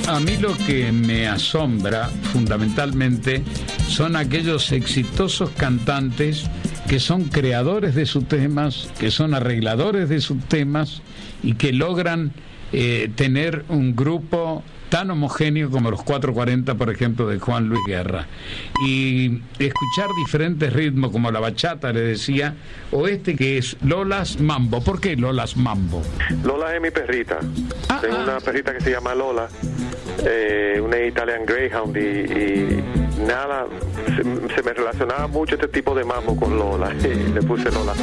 A mí lo que me asombra fundamentalmente son aquellos exitosos cantantes que son creadores de sus temas, que son arregladores de sus temas y que logran tener un grupo tan homogéneo como los 440, por ejemplo, de Juan Luis Guerra, y escuchar diferentes ritmos como la bachata, le decía, o este que es Lolas Mambo. ¿Por qué Lolas Mambo? Lola es mi perrita. Tengo una perrita que se llama Lola, una Italian Greyhound, y nada, se me relacionaba mucho este tipo de mambo con Lola, y le puse Lola.